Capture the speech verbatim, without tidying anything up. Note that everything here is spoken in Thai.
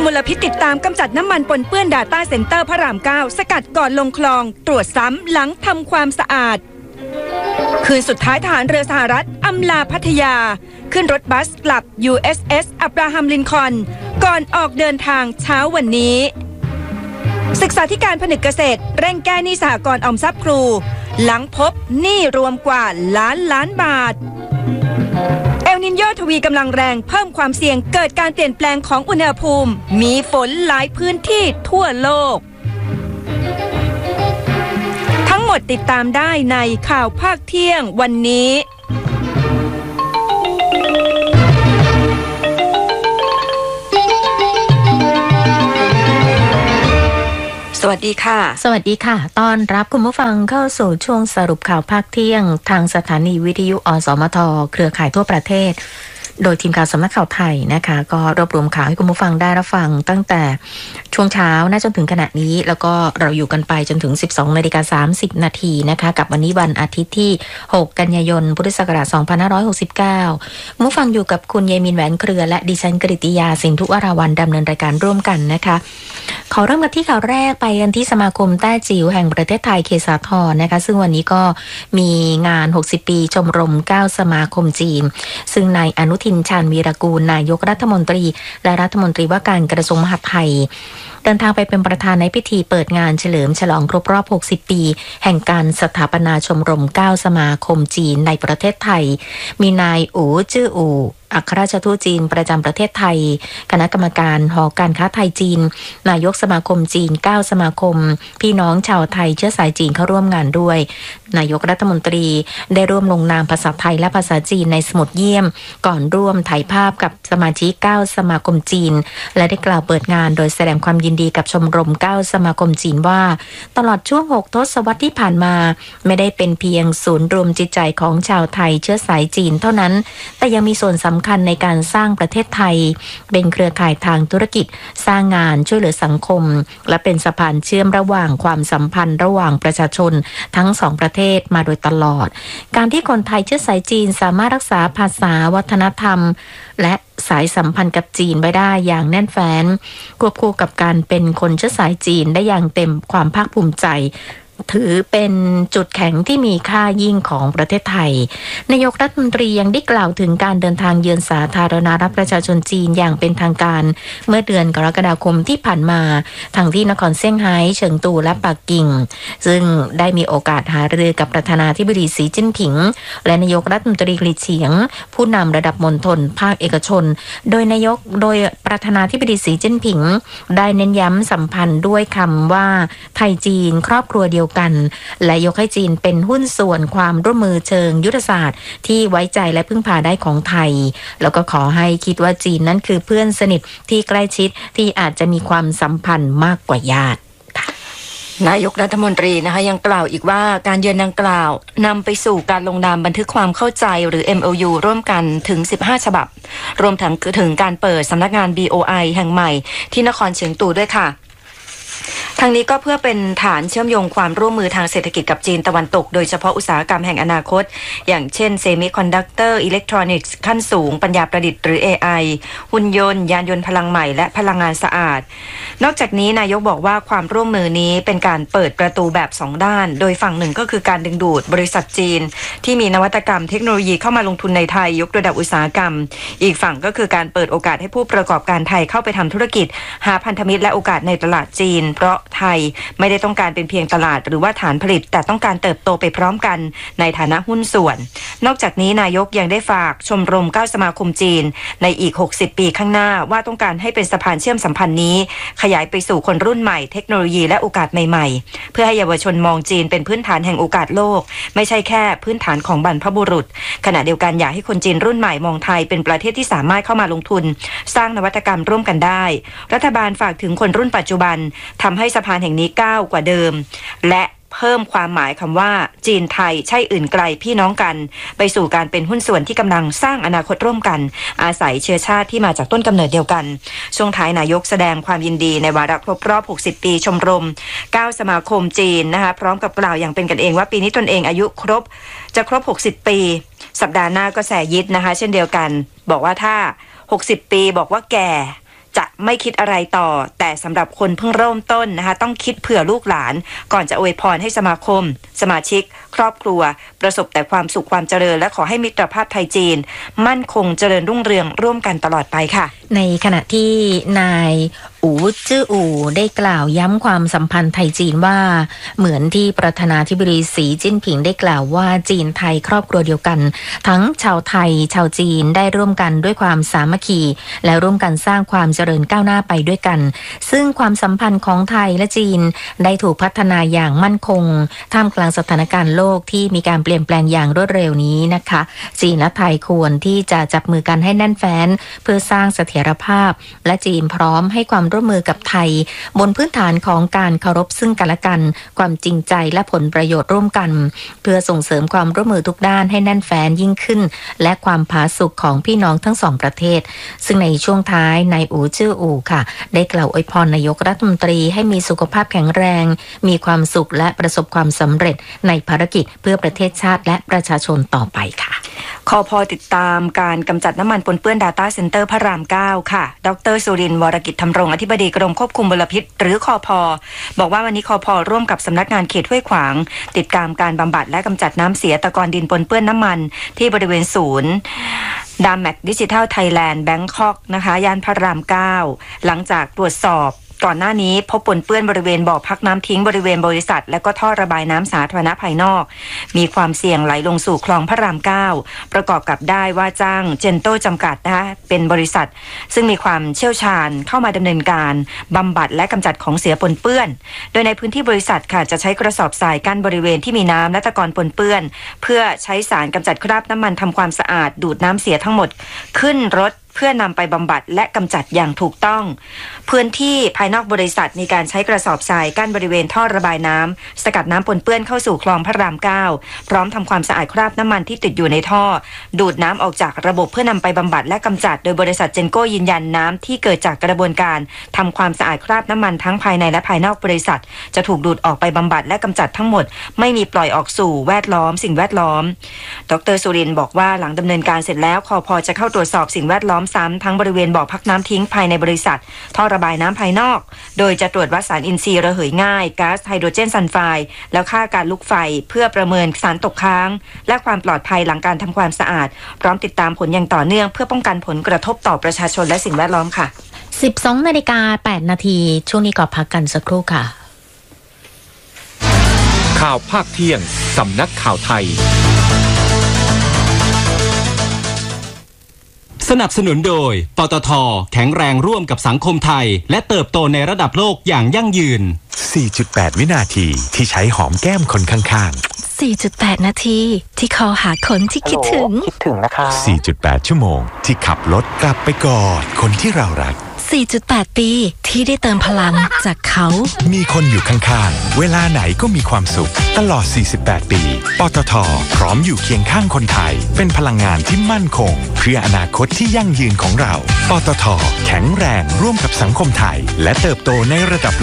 มลพิษติดตามกำจัดน้ำมันปนเปื้อน Data Center พระรามเก้าสกัดก่อนลงคลองตรวจซ้ำหลังทำความสะอาดคืนสุดท้ายทหารเรือสหรัฐอำลาพัทยาขึ้นรถบัสกลับ ยู เอส เอส อับราฮัมลินคอล์นก่อนออกเดินทางเช้าวันนี้ศึกษาธิการผนึกเกษตรเร่งแก้หนี้สหกรณ์ออมทรัพย์ครูหลังพบหนี้รวมกว่าล้านล้านบาทเอลนินโยทวีกำลังแรงเพิ่มความเสี่ยงเกิดการเปลี่ยนแปลงของอุณหภูมิมีฝนหลายพื้นที่ทั่วโลกทั้งหมดติดตามได้ในข่าวภาคเที่ยงวันนี้สวัสดีค่ะสวัสดีค่ะต้อนรับคุณผู้ฟังเข้าสู่ช่วงสรุปข่าวภาคเที่ยงทางสถานีวิทยุอสมทเครือข่ายทั่วประเทศโดยทีมข่าวสำนักข่าวไทยนะคะก็รวบรวมข่าวให้คุณผู้ฟังได้รับฟังตั้งแต่ช่วงเช้าน่าจนถึงขณะนี้แล้วก็เราอยู่กันไปจนถึง สิบสองนาฬิกาสามสิบนาทีนะคะกับวันนี้วันอาทิตย์ที่หกกันยายนพุทธศักราชสองพันห้าร้อยหกสิบเก้าคุณผู้ฟังอยู่กับคุณเยมินแหวนเครือและดิฉันกฤติยาสินธุวราวัลย์ดำเนินรายการร่วมกันนะคะขอเริ่มกันที่ข่าวแรกไปกันที่สมาคมแต้จิ๋วแห่งประเทศไทยเขตสาทรนะคะซึ่งวันนี้ก็มีงานหกสิบปีชมรมเก้าสมาคมจีนซึ่งนายอนุทินชาญวีรกูลนายกรัฐมนตรีและรัฐมนตรีว่าการกระทรวงมหาดไทยเดินทางไปเป็นประธานในพิธีเปิดงานเฉลิมฉลองครบรอบหกสิบปีแห่งการสถาปนาชมรมเก้าสมาคมจีนในประเทศไทยมีนายอู๋จื้ออู่อัครราชทูตจีนประจำประเทศไทยคณะกรรมการหอการค้าไทยจีนนายกสมาคมจีนเก้าสมาคมพี่น้องชาวไทยเชื้อสายจีนเข้าร่วมงานด้วยนายกรัฐมนตรีได้ร่วมลงนามภาษาไทยและภาษาจีนในสมุดเยี่ยมก่อนร่วมถ่ายภาพกับสมาชิกเก้าสมาคมจีนและได้กล่าวเปิดงานโดยแสดงความยินดีกับชมรมเก้าสมาคมจีนว่าตลอดช่วงหกทศวรรษที่ผ่านมาไม่ได้เป็นเพียงศูนย์รวมจิตใจของชาวไทยเชื้อสายจีนเท่านั้นแต่ยังมีส่วนสำคัญในการสร้างประเทศไทยเป็นเครือข่ายทางธุรกิจสร้างงานช่วยเหลือสังคมและเป็นสะพานเชื่อมระหว่างความสัมพันธ์ระหว่างประชาชนทั้งสองประเทศมาโดยตลอดการที่คนไทยเชื้อสายจีนสามารถรักษาภาษาวัฒนธรรมและสายสัมพันธ์กับจีนไว้ได้อย่างแน่นแฟ้นควบคู่กับการเป็นคนเชื้อสายจีนได้อย่างเต็มความภาคภูมิใจถือเป็นจุดแข็งที่มีค่ายิ่งของประเทศไทยนายกรัฐมนตรียังได้กล่าวถึงการเดินทางเยือนสาธารณรัฐประชาชนจีนอย่างเป็นทางการเมื่อเดือนกรกฎาคมที่ผ่านมาทางที่นครเซี่ยงไฮ้เฉิงตูและปักกิ่งซึ่งได้มีโอกาสหารือกับประธานาธิบดีสีจิ้นผิงและนายกรัฐมนตรีหลีเฉียงผู้นำระดับมณฑลภาคเอกชนโดยนายกโดยประธานาธิบดีสีจิ้นผิงได้เน้นย้ำสัมพันธ์ด้วยคำว่าไทยจีนครอบครัวเดียวกันและยกให้จีนเป็นหุ้นส่วนความร่วมมือเชิงยุทธศาสตร์ที่ไว้ใจและพึ่งพาได้ของไทยแล้วก็ขอให้คิดว่าจีนนั้นคือเพื่อนสนิทที่ใกล้ชิดที่อาจจะมีความสัมพันธ์มากกว่าญาตินายกรัฐมนตรีนะคะยังกล่าวอีกว่าการเยือนดังกล่าวนำไปสู่การลงนามบันทึกความเข้าใจหรือ เอ็ม โอ ยู ร่วมกันถึงสิบห้าฉบับรวมถึงถึงการเปิดสำนักงาน บี โอ ไอ แห่งใหม่ที่นครเชียงตูด้วยค่ะทางนี้ก็เพื่อเป็นฐานเชื่อมโยงความร่วมมือทางเศรษฐกิจกับจีนตะวันตกโดยเฉพาะอุตสาหกรรมแห่งอนาคตอย่างเช่นเซมิคอนดักเตอร์อิเล็กทรอนิกส์ขั้นสูงปัญญาประดิษฐ์หรือ เอ ไอ หุ่นยนต์ยานยนต์พลังใหม่และพลังงานสะอาดนอกจากนี้นายกบอกว่าความร่วมมือนี้เป็นการเปิดประตูแบบสองด้านโดยฝั่งหนึ่งก็คือการดึงดูดบริษัทจีนที่มีนวัตกรรมเทคโนโลยีเข้ามาลงทุนในไทยยกระดับอุตสาหกรรมอีกฝั่งก็คือการเปิดโอกาสให้ผู้ประกอบการไทยเข้าไปทำธุรกิจหาพันธมิตรและโอกาสในตลาดจีนเพราะไทยไม่ได้ต้องการเป็นเพียงตลาดหรือว่าฐานผลิตแต่ต้องการเติบโตไปพร้อมกันในฐานะหุ้นส่วนนอกจากนี้นายกยังได้ฝากชมรมเก้าสมาคมจีนในอีกหกสิบปีข้างหน้าว่าต้องการให้เป็นสะพานเชื่อมสัมพันธ์นี้ขยายไปสู่คนรุ่นใหม่เทคโนโลยีและโอกาสใหม่ๆเพื่อให้เยาวชนมองจีนเป็นพื้นฐานแห่งโอกาสโลกไม่ใช่แค่พื้นฐานของบรรพบุรุษขณะเดียวกันอยากให้คนจีนรุ่นใหม่มองไทยเป็นประเทศที่สามารถเข้ามาลงทุนสร้างนวัตกรรมร่วมกันได้รัฐบาลฝากถึงคนรุ่นปัจจุบันทำให้สะพานแห่งนี้ก้าวกว่าเดิมและเพิ่มความหมายคำว่าจีนไทยใช่อื่นไกลพี่น้องกันไปสู่การเป็นหุ้นส่วนที่กำลังสร้างอนาคตร่วมกันอาศัยเชื้อชาติที่มาจากต้นกำเนิดเดียวกันช่วงท้ายนายกแสดงความยินดีในวาระครบรอบหกสิบปีชมรมเก้าสมาคมจีนนะคะพร้อมกับกล่าวอย่างเป็นกันเองว่าปีนี้ตนเองอายุครบจะครบหกสิบปีสัปดาห์หน้าก็แสยิดนะคะเช่นเดียวกันบอกว่าถ้าหกสิบปีบอกว่าแก่จะไม่คิดอะไรต่อแต่สำหรับคนเพิ่งเริ่มต้นนะคะต้องคิดเผื่อลูกหลานก่อนจะอวยพรให้สมาคมสมาชิกครอบครัวประสบแต่ความสุขความเจริญและขอให้มิตรภาพไทยจีนมั่นคงเจริญรุ่งเรืองร่วมกันตลอดไปค่ะในขณะที่นายอูจื้ออู่ได้กล่าวย้ำความสัมพันธ์ไทยจีนว่าเหมือนที่ประธานาธิบดีสีจิ้นผิงได้กล่าวว่าจีนไทยครอบครัวเดียวกันทั้งชาวไทยชาวจีนได้ร่วมกันด้วยความสามัคคีและร่วมกันสร้างความเจริญก้าวหน้าไปด้วยกันซึ่งความสัมพันธ์ของไทยและจีนได้ถูกพัฒนาอย่างมั่นคงท่ามกลางสถานการณ์โลกที่มีการเปลี่ยนแปลงอย่างรวดเร็วนี้นะคะจีนและไทยควรที่จะจับมือกันให้แน่นแฟ้นเพื่อสร้างเสถียรภาพและจีนพร้อมให้ความร่วมมือกับไทยบนพื้นฐานของการเคารพซึ่งกันและกันความจริงใจและผลประโยชน์ร่วมกันเพื่อส่งเสริมความร่วมมือทุกด้านให้แน่นแฟ้นยิ่งขึ้นและความผาสุกของพี่น้องทั้งสองประเทศซึ่งในช่วงท้ายนายอูจื้ออู่ค่ะได้กล่าวอวยพรนายกรัฐมนตรีให้มีสุขภาพแข็งแรงมีความสุขและประสบความสำเร็จในภารกิจเพื่อประเทศชาติและประชาชนต่อไปค่ะคพติดตามการกำจัดน้ำมันปนเปื้อน Data Center พระรามเก้าค่ะดรสุรินทร์วรกิจธรรมรงค์อธิบดีกรมควบคุมมลพิษหรือคพบอกว่าวันนี้คพร่วมกับสำนักงานเขตห้วยขวางติดตามการบำบัดและกำจัดน้ำเสียตะกอนดินปนเปื้อนน้ำมันที่บริเวณศูนย์ดามแม็กดิจิทัลไทยแลนด์แบงคอกนะคะย่านพระรามเก้าหลังจากตรวจสอบก่อนหน้านี้พบปนเปื้อนบริเวณบ่อพักน้ำทิ้งบริเวณบริษัทและก็ท่อระบายน้ำสาธารณะภายนอกมีความเสี่ยงไหลลงสู่คลองพระรามเก้าประกอบกับได้ว่าจ้างเจนโต้จำกัดนะคะเป็นบริษัทซึ่งมีความเชี่ยวชาญเข้ามาดำเนินการบำบัดและกำจัดของเสียปนเปื้อนโดยในพื้นที่บริษัทค่ะจะใช้กระสอบทรายกั้นบริเวณที่มีน้ำและตะกอนปนเปื้อนเพื่อใช้สารกำจัดคราบน้ำมันทำความสะอาดดูดน้ำเสียทั้งหมดขึ้นรถเพื่อนำไปบำบัดและกำจัดอย่างถูกต้องพื้นที่ภายนอกบริษัทมีการใช้กระสอบทรายกั้นบริเวณท่อระบายน้ำสกัดน้ำปนเปื้อนเข้าสู่คลองพระรามเก้าพร้อมทำความสะอาดคราบน้ำมันที่ติดอยู่ในท่อดูดน้ำออกจากระบบเพื่อนำไปบำบัดและกำจัดโดยบริษัทเจนโก้ยืนยันน้ำที่เกิดจากกระบวนการทำความสะอาดคราบน้ำมันทั้งภายในและภายนอกบริษัทจะถูกดูดออกไปบำบัดและกำจัดทั้งหมดไม่มีปล่อยออกสู่แวดล้อมสิ่งแวดล้อมดรสุรินทร์บอกว่าหลังดำเนินการเสร็จแล้วคพจะเข้าตรวจสอบสิ่งแวดล้อมซ้ำทั้งบริเวณบ่อพักน้ำทิ้งภายในบริษัทท่อระบายน้ำภายนอกโดยจะตรวจวัดสารอินทรีย์ระเหยง่ายก๊าซไฮโดรเจนซัลไฟด์แล้วค่าการลุกไฟเพื่อประเมินสารตกค้างและความปลอดภัยหลังการทำความสะอาดพร้อมติดตามผลอย่างต่อเนื่องเพื่อป้องกันผลกระทบต่อประชาชนและสิ่งแวดล้อมค่ะสิบสองนาฬิกาแปดนาทีช่วงนี้ก็พักกันสักครู่ค่ะข่าวภาคเที่ยงสำนักข่าวไทยสนับสนุนโดยปตท.แข็งแรงร่วมกับสังคมไทยและเติบโตในระดับโลกอย่างยั่งยืนสี่จุดแปด วินาทีที่ใช้หอมแก้มคนข้างๆ สี่จุดแปด นาทีที่คอหาคนที่คิดถึงคิดถึงนะคะสี่จุดแปด ชั่วโมงที่ขับรถกลับไปกอดคนที่เรารักสี่จุดแปด ปีที่ได้เติมพลังจากเขามีคนอยู่ข้างๆเวลาไหนก็มีความสุขตลอดสี่สิบแปดปีปตท.พร้อมอยู่เคียงข้างคนไทยเป็นพลังงานที่มั่นคงเพื่ออนาคตที่ยั่งยืนของเราปตท.แข็งแรงร่วมกับสังคมไทยและเติบโตในระดับ